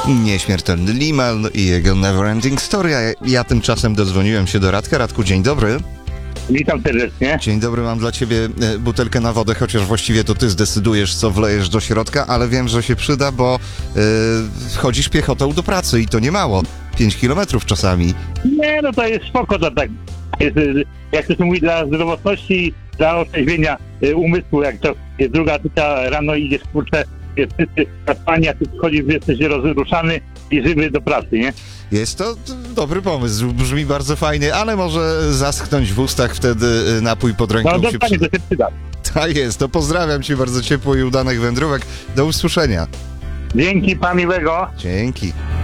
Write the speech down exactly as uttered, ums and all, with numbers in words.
Nieśmiertelny Limal i jego Neverending Story. A ja tymczasem dodzwoniłem się do Radka. Radku, dzień dobry. Witam serdecznie. Dzień dobry, mam dla ciebie e, butelkę na wodę, chociaż właściwie to ty zdecydujesz, co wlejesz do środka, ale wiem, że się przyda, bo e, chodzisz piechotą do pracy i to nie mało. Pięć kilometrów czasami. Nie, no to jest spoko, to tak. Jest, y, jak to się mówi, dla zdrowotności, dla otrzeźwienia y, umysłu, jak to jest druga tyka rano i idziesz, kurczę, jest spania, ty przychodzisz, jesteś rozruszany i żywy do pracy, nie? Jest to d- dobry pomysł, brzmi bardzo fajnie, ale może zaschnąć w ustach, wtedy e, napój pod ręką No się dokładnie, przyda. to się przyda. Tak jest, to pozdrawiam cię bardzo ciepło i udanych wędrówek. Do usłyszenia. Dzięki, pan miłego. Dzięki.